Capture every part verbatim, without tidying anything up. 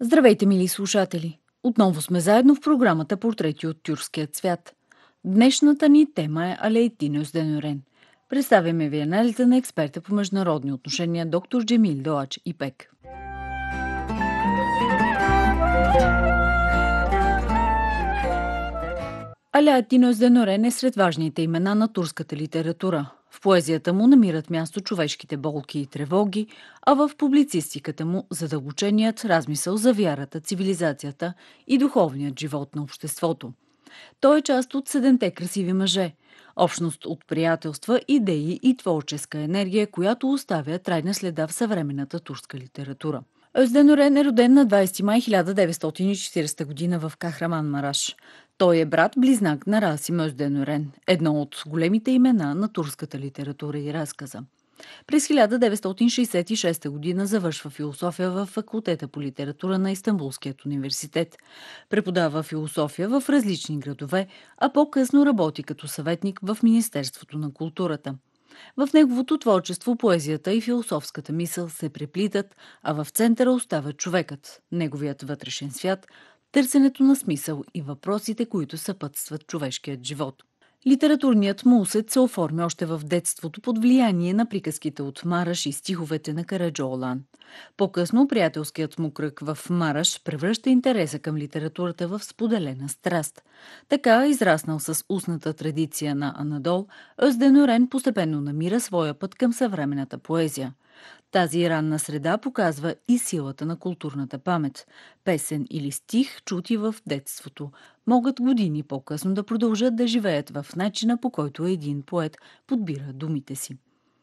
Здравейте, мили слушатели! Отново сме заедно в програмата Портрети от тюркския цвят. Днешната ни тема е Алейтин Özdенörен. Представяме ви анализа на експерта по международни отношения доктор Джемил Доач Ипек. Алейтин Özdенörен е сред важните имена на турската литература. В поезията му намират място човешките болки и тревоги, а в публицистиката му задълбоченият размисъл за вярата, цивилизацията и духовният живот на обществото. Той е част от седемте красиви мъже, общност от приятелства, идеи и творческа енергия, която оставя трайна следа в съвременната турска литература. Özdенörен е роден на двадесети май хиляда деветстотин и четиридесета година в Кахраманмараш. Той е брат-близнак на Расим Özdенörен, едно от големите имена на турската литература и разказа. През хиляда деветстотин шейсет и шеста година завършва философия в факултета по литература на Истанбулският университет. Преподава философия в различни градове, а по-късно работи като съветник в Министерството на културата. В неговото творчество поезията и философската мисъл се преплитат, а в центъра остава човекът, неговият вътрешен свят, търсенето на смисъл и въпросите, които съпътстват човешкият живот. Литературният му усет се оформи още в детството под влияние на приказките от Мараш и стиховете на Караджоолан. По-късно приятелският му кръг в Мараш превръща интереса към литературата в споделена страст. Така, израснал с устната традиция на Анадол, Özdенörен постепенно намира своя път към съвременната поезия. Тази ранна среда показва и силата на културната памет. Песен или стих, чути в детството, могат години по-късно да продължат да живеят в начина, по който един поет подбира думите си.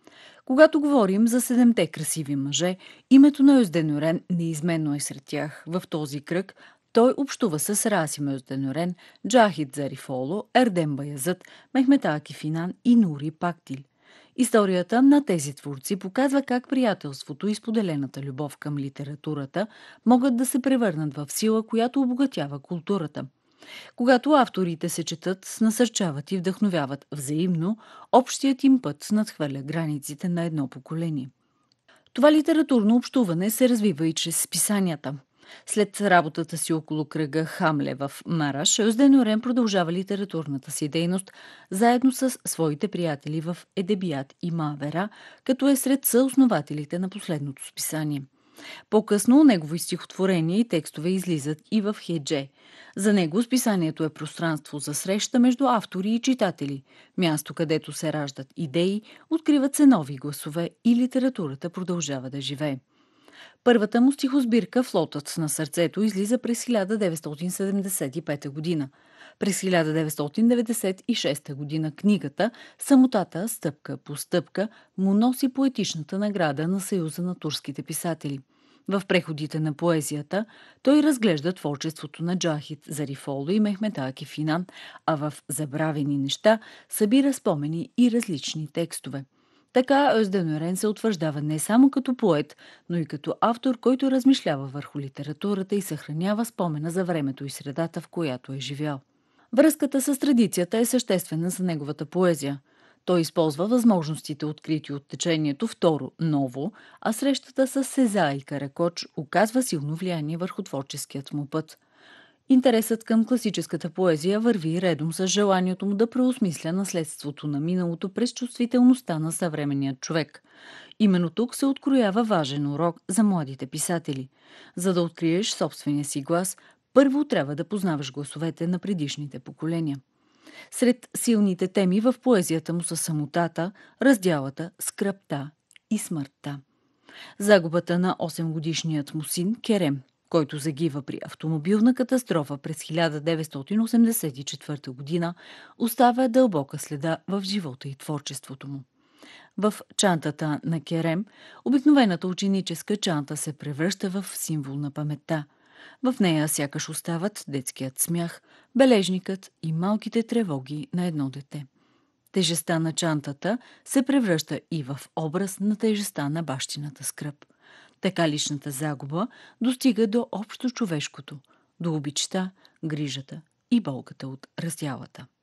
Когато говорим за седемте красиви мъже, името на Özdенörен неизменно е сред тях. В този кръг той общува с Расим Özdенörен, Джахид Зарифоло, Ердем Баязът, Мехмет Акif İnan и Нури Пактил. Историята на тези творци показва как приятелството и споделената любов към литературата могат да се превърнат в сила, която обогатява културата. Когато авторите се четат, насърчават и вдъхновяват взаимно, общият им път надхвърля границите на едно поколение. Това литературно общуване се развива и чрез списанията. След работата си около кръга Хамле в Мараш, Özdенörен продължава литературната си дейност заедно с своите приятели в Едебият и Мавера, като е сред съоснователите на последното списание. По-късно негови стихотворения и текстове излизат и в Хедже. За него списанието е пространство за среща между автори и читатели, място където се раждат идеи, откриват се нови гласове и литературата продължава да живее. Първата му стихосбирка «Флотът на сърцето» излиза през хиляда деветстотин седемдесет и пета година. През хиляда деветстотин деветдесет и шеста година книгата «Самотата, стъпка по стъпка» му носи поетичната награда на Съюза на турските писатели. В преходите на поезията той разглежда творчеството на Джахид Зарифоло и Мехмет Акif İnan, а в «Забравени неща» събира спомени и различни текстове. Така Özdенörен се утвърждава не само като поет, но и като автор, който размишлява върху литературата и съхранява спомена за времето и средата, в която е живял. Връзката с традицията е съществена за неговата поезия. Той използва възможностите, открити от течението второ ново, а срещата с Сеза и Каракоч оказва силно влияние върху творческият му път. Интересът към класическата поезия върви редом с желанието му да преосмисля наследството на миналото през чувствителността на съвременния човек. Именно тук се откроява важен урок за младите писатели. За да откриеш собствения си глас, първо трябва да познаваш гласовете на предишните поколения. Сред силните теми в поезията му са самотата, раздялата, скръбта и смъртта. Загубата на осемгодишният му син Керем, който загива при автомобилна катастрофа през хиляда деветстотин осемдесет и четвърта година, оставя дълбока следа в живота и творчеството му. В чантата на Керем, обикновената ученическа чанта се превръща в символ на паметта. В нея сякаш остават детският смях, бележникът и малките тревоги на едно дете. Тежестта на чантата се превръща и в образ на тежестта на бащината скръб. Така личната загуба достига до общо човешкото, до обичта, грижата и болката от раздялата.